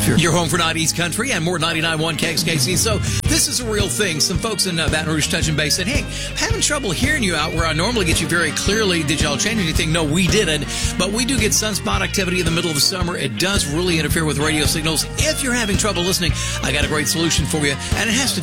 Sure. Your home for 90s country and more 99.1 KXKC. So this is a real thing. Some folks in Baton Rouge touching base said, hey, I'm having trouble hearing you out where I normally get you very clearly. Did y'all change anything? No, we didn't. But we do get sunspot activity in the middle of the summer. It does really interfere with radio signals. If you're having trouble listening, I got a great solution for you. And it has to